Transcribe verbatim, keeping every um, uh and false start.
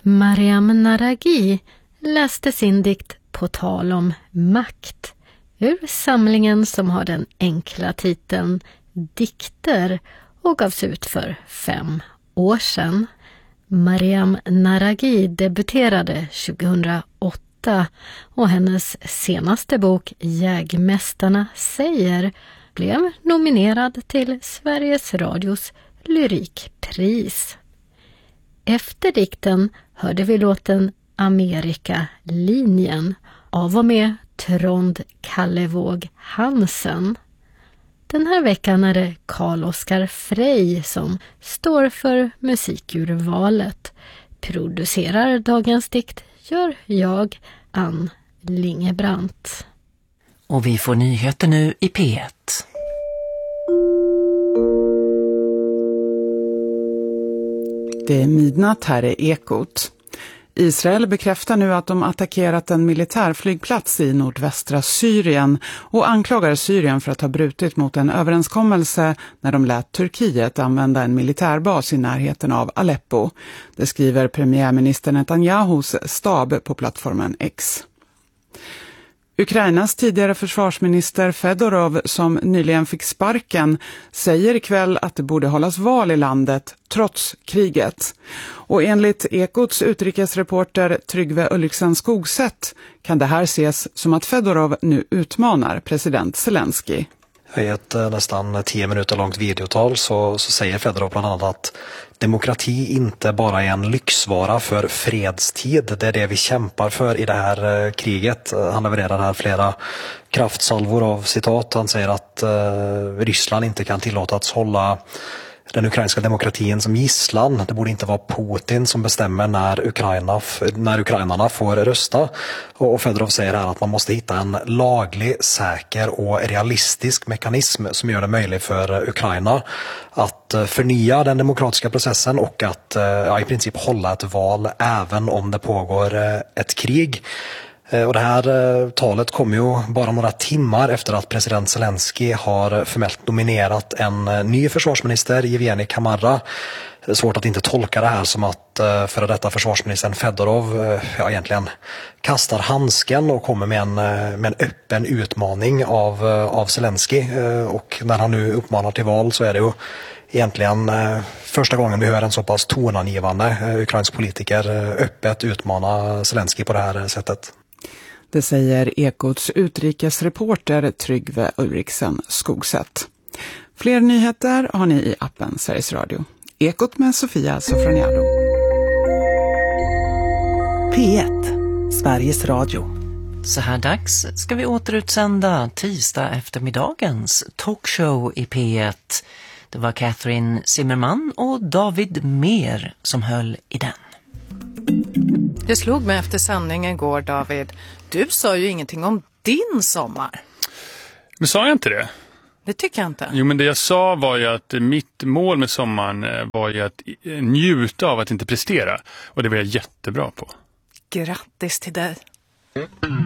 Mariam Naraghi läste sin dikt På tal om makt ur samlingen som har den enkla titeln Dikter och gavs ut för fem år sedan. Mariam Naraghi debuterade tjugohundraåtta och hennes senaste bok Jägmästarna säger blev nominerad till Sveriges Radios lyrikpris. Efter dikten hörde vi låten Amerikalinjen av och med Trond Kallevåg Hansen. Den här veckan är det Carl-Oskar Frey som står för musikurvalet. Producerar dagens dikt gör jag, Ann Lingebrant. Och vi får nyheter nu i P ett. Det är midnatt, här är Ekot. Israel bekräftar nu att de attackerat en militärflygplats i nordvästra Syrien och anklagar Syrien för att ha brutit mot en överenskommelse när de lät Turkiet använda en militärbas i närheten av Aleppo. Det skriver premiärminister Netanyahus stab på plattformen X. Ukrainas tidigare försvarsminister Fedorov, som nyligen fick sparken, säger ikväll att det borde hållas val i landet trots kriget. Och enligt Ekots utrikesreporter Tryggve Ulriksen Skogsätt kan det här ses som att Fedorov nu utmanar president Zelensky. I ett nästan tio minuter långt videotal så, så säger Fedorov bland annat att demokrati inte bara är en lyxvara för fredstid. Det är det vi kämpar för i det här kriget. Han levererar här flera kraftsalvor av citat. Han säger att eh, Ryssland inte kan tillåtas hålla den ukrainska demokratin som gisslan. Det borde inte vara Putin som bestämmer när, Ukraina, när ukrainarna får rösta. Och Fedorov säger här att man måste hitta en laglig, säker och realistisk mekanism som gör det möjligt för Ukraina att förnya den demokratiska processen och att ja, i princip hålla ett val även om det pågår ett krig. Och det här talet kommer ju bara några timmar efter att president Zelensky har formellt nominerat en ny försvarsminister, Evgeni Kamara. Det är svårt att inte tolka det här som att före detta försvarsministern Fedorov ja, egentligen kastar handsken och kommer med en, med en öppen utmaning av, av Zelensky. Och när han nu uppmanar till val så är det ju egentligen första gången vi hör en så pass tonangivande ukrainsk politiker öppet utmana Zelensky på det här sättet. Det säger Ekots utrikesreporter Tryggve Ulriksen Skogsätt. Fler nyheter har ni i appen Sveriges Radio. Ekot med Sofia Sofroniado. P ett, Sveriges Radio. Så här dags ska vi återutsända tisdag eftermiddagens talkshow i P ett. Det var Catherine Zimmerman och David Mer som höll i den. Det slog mig efter sändningen igår, David. Du sa ju ingenting om din sommar. Men sa jag inte det? Det tycker jag inte. Jo, men det jag sa var ju att mitt mål med sommaren var ju att njuta av att inte prestera. Och det var jag jättebra på. Grattis till dig. Mm.